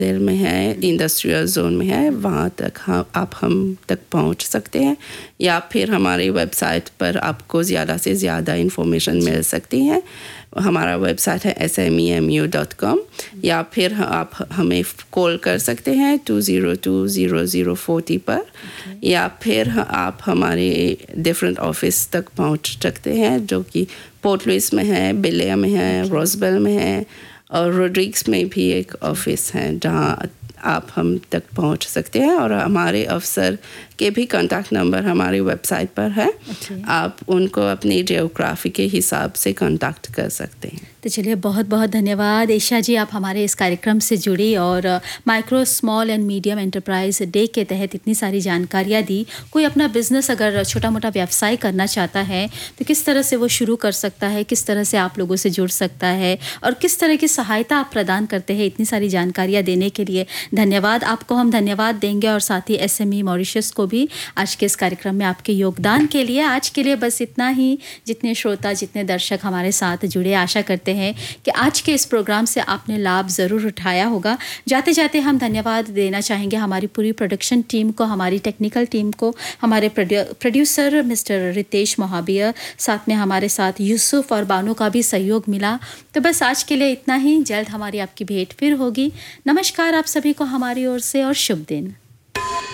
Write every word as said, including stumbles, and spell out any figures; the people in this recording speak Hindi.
देर में है, इंडस्ट्रियल जोन में है, वहाँ तक हम आप हम तक पहुँच सकते हैं, या फिर हमारी वेबसाइट पर आपको ज़्यादा से ज़्यादा इन्फॉर्मेशन मिल सकती है। हमारा वेबसाइट है S M E M U dot com, या फिर आप हमें कॉल कर सकते हैं to zero two zero zero forty पर, okay. या फिर आप हमारे डिफरेंट ऑफिस तक पहुंच सकते हैं, जो कि पोर्ट लुइस में है, बिलिया में है, okay. रोजबेल में है, और रोड्रिग्स में भी एक ऑफिस है जहां आप हम तक पहुंच सकते हैं। और हमारे अफसर के भी कॉन्टैक्ट नंबर हमारी वेबसाइट पर है, okay. आप उनको अपनी जियोग्राफी के हिसाब से कॉन्टैक्ट कर सकते हैं। तो चलिए, बहुत बहुत धन्यवाद ईशा जी, आप हमारे इस कार्यक्रम से जुड़ी और micro small and medium enterprise day के तहत इतनी सारी जानकारियाँ दी। कोई अपना बिजनेस अगर छोटा मोटा व्यवसाय करना चाहता है तो किस तरह से वो शुरू कर सकता है, किस तरह से आप लोगों से जुड़ सकता है, और किस तरह की सहायता आप प्रदान करते हैं, इतनी सारी जानकारियाँ देने के लिए धन्यवाद। आपको हम धन्यवाद देंगे, और साथ ही एस एम ई मॉरिशस को भी आज के इस कार्यक्रम में आपके योगदान के लिए। आज के लिए बस इतना ही। जितने श्रोता, जितने दर्शक हमारे साथ जुड़े, आशा करते हैं कि आज के इस प्रोग्राम से आपने लाभ ज़रूर उठाया होगा। जाते जाते हम धन्यवाद देना चाहेंगे हमारी पूरी प्रोडक्शन टीम को, हमारी टेक्निकल टीम को, हमारे प्रोड्यूसर मिस्टर रितेश मोहाबिया, साथ में हमारे साथ यूसुफ और बानो का भी सहयोग मिला। तो बस आज के लिए इतना ही। जल्द हमारी आपकी भेंट फिर होगी। नमस्कार आप सभी को हमारी ओर से, और शुभ दिन।